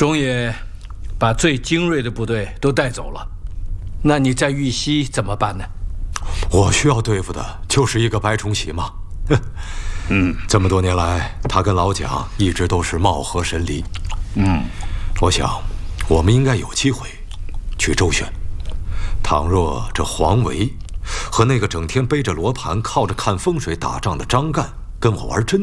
中野把最精锐的部队都带走了，那你在玉溪怎么办呢？ 我需要对付的就是一个白崇禧嘛。这么多年来，他跟老蒋一直都是貌合神离。我想，我们应该有机会去周旋。倘若这黄维和那个整天背着罗盘、靠着看风水打仗的张干跟我玩真。